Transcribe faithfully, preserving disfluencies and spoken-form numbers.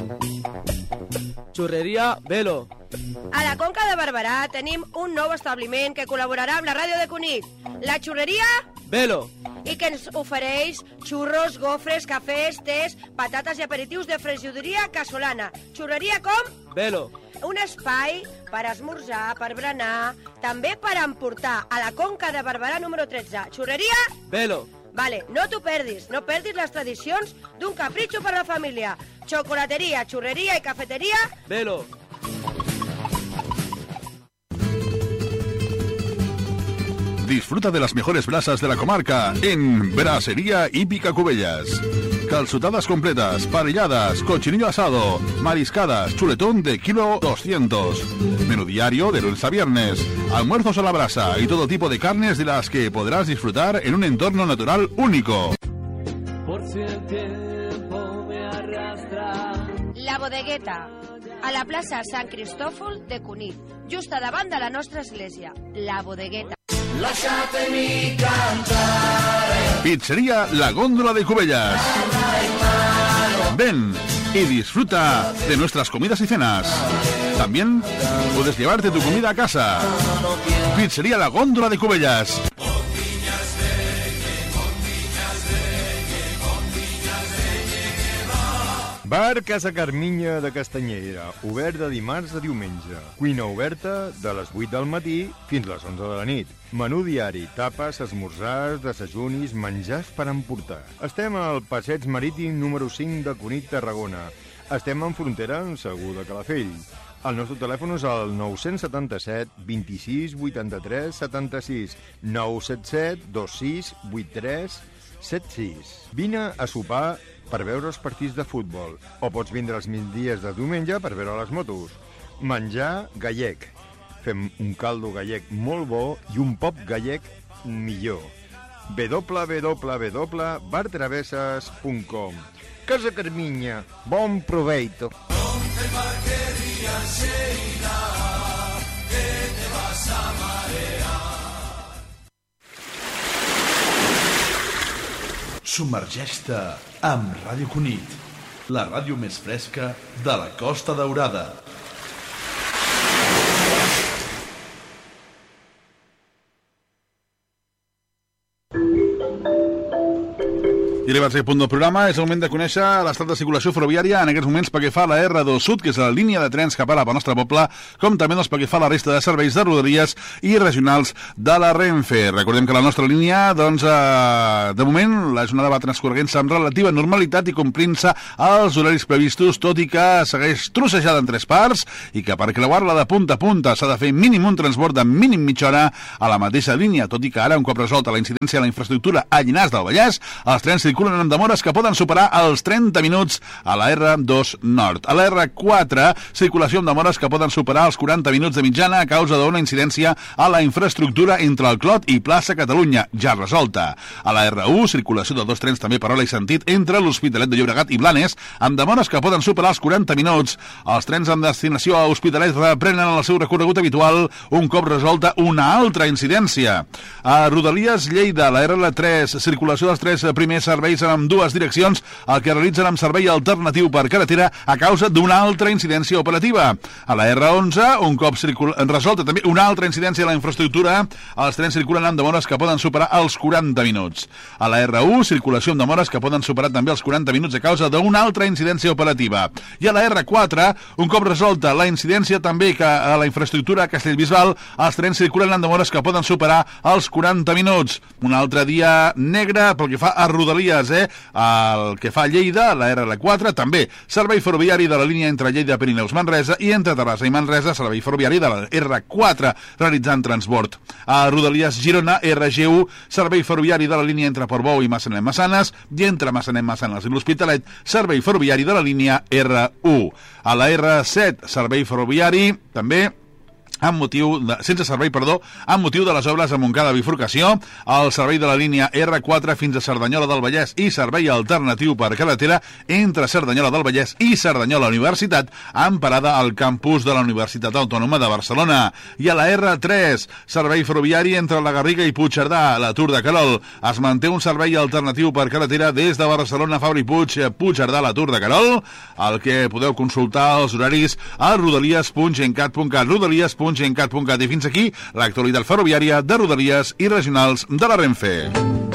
Xurreria Velo. A la Conca de Barberà tenim un nou establiment que col·laborarà amb la ràdio de Cunit, la Xurreria Velo, i que ens ofereix xurros, gofres, cafès, tés, patates i aperitius de fregidoria casolana. Xurreria com? Velo. Un espai per esmorzar, per berenar, també per emportar a la Conca de Barberà número tretze. Xurreria Velo. Vale, no t'ho perdis, no perdis les tradicions d'un capritxo per la família. Xocolateria, xurreria i cafeteria Velo. Disfruta de las mejores brasas de la comarca en Brasería Hípica Cubellas. Calzutadas completas, parrilladas, cochinillo asado, mariscadas, chuletón de kilo doscientos. Menú diario de lunes a viernes, almuerzos a la brasa y todo tipo de carnes de las que podrás disfrutar en un entorno natural único. Por si el tiempo me arrastra. La Bodegueta, a la plaça Sant Cristòfol de Cunit, just a davant de la nostra església. La Bodegueta. Lasciatemi cantare. Pizzería La Góndola de Cubellas. Ven y disfruta de nuestras comidas y cenas. También puedes llevarte tu comida a casa. Pizzería La Góndola de Cubellas. Bar Casa Carminya de Castanyera, obert de dimarts a diumenge. Cuina oberta de les vuit del matí fins les onze de la nit. Menú diari, tapes, esmorzars, desajunis, menjars per emportar. Estem al Passeig Marítim número cinc de Cunit, Tarragona. Estem en frontera amb Segur de Calafell. El nostre telèfon és el nou set set, vint-i-sis, vuitanta-tres, setanta-sis, nou set set, dos sis, vuit tres, set sis. Vine a sopar per veure els partits de futbol, o pots vindre els migdies de diumenge per veure les motos. Menjar gallec. Fem un caldo gallec molt bo i un pop gallec millor. w w w punt bar travesses punt com. Casa Carminya, bon proveito. Submergeix-te amb Ràdio Cunit, la ràdio més fresca de la Costa Daurada. I arribats a aquest punt del programa, és el moment de conèixer l'estat de circulació ferroviària en aquests moments pel que fa a la erre dos Sud, que és la línia de trens que para pel nostre poble, com també doncs, pel que fa a la resta de serveis de rodalies i regionals de la Renfe. Recordem que la nostra línia, doncs, eh, de moment, la jornada va transcorreguent-se amb relativa normalitat i complint-se els horaris previstos, tot i que segueix trossejada en tres parts i que per creuar-la de punta a punta s'ha de fer mínim un transbord de mínim mitja hora a la mateixa línia, tot i que ara, un cop resolta la incidència a la infraestructura a Llinars del Vallès, els trens circulen amb demores que poden superar els trenta minuts a la erre dos Nord. A la erre quatre, circulació amb demores que poden superar els quaranta minuts de mitjana a causa d'una incidència a la infraestructura entre el Clot i Plaça Catalunya, ja resolta. A la erre u, circulació de dos trens també per hora i sentit entre l'Hospitalet de Llobregat i Blanes, amb demores que poden superar els quaranta minuts. Els trens amb destinació a Hospitalet reprenen el seu recorregut habitual un cop resolta una altra incidència. A Rodalies Lleida, la erre tres, circulació dels tres primers serveis en dues direccions, el que realitzen amb servei alternatiu per carretera a causa d'una altra incidència operativa. A la erre onze, un cop resolta també una altra incidència a la infraestructura, els trens circulen amb demores que poden superar els quaranta minuts. A la erre u, circulació amb demores que poden superar també els quaranta minuts a causa d'una altra incidència operativa. I a la erre quatre, un cop resolta la incidència també que a la infraestructura a Castellbisbal, els trens circulen amb demores que poden superar els quaranta minuts. Un altre dia negre pel que fa a Rodalies, eh? El que fa a Lleida, la erre quatre, també servei ferroviari de la línia entre Lleida, Pirineus, Manresa, i entre Terrassa i Manresa, servei ferroviari de la erre quatre, realitzant transbord. A Rodalies Girona, erre ge u, servei ferroviari de la línia entre Portbou i Massanet-Massanes, i entre Massanet-Massanes i l'Hospitalet, servei ferroviari de la línia erre u. A la erre set, servei ferroviari, també amb motiu de, sense servei, perdó, amb motiu de les obres a Montcada Bifurcació, el servei de la línia erre quatre fins a Cerdanyola del Vallès i servei alternatiu per carretera entre Cerdanyola del Vallès i Cerdanyola Universitat, amb parada al campus de la Universitat Autònoma de Barcelona. I a la erre tres, servei ferroviari entre la Garriga i Puigcerdà, la Tour de Querol. Es manté un servei alternatiu per carretera des de Barcelona, Fabra i Puig, Puigcerdà, la Tour de Querol, el que podeu consultar els horaris a rodalies punt gencat punt cat, rodalies punt gencat punt cat. I fins aquí l'actualitat ferroviària de Rodalies i regionals de la Renfe.